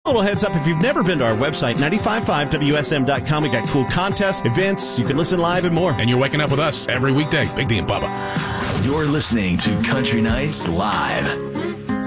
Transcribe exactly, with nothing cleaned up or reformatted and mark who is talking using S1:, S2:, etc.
S1: A little heads up, if you've never been to our website, nine five five W S M dot com, we got cool contests, events, you can listen live and more.
S2: And you're waking up with us every weekday, Big D and Bubba.
S3: You're listening to Country Nights Live.